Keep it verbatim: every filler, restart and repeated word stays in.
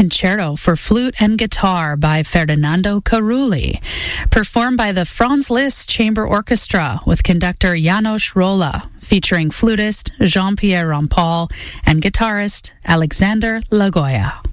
Concerto for Flute and Guitar by Ferdinando Carulli, performed by the Franz Liszt Chamber Orchestra with conductor János Róla, featuring flutist Jean-Pierre Rampal and guitarist Alexander Lagoya.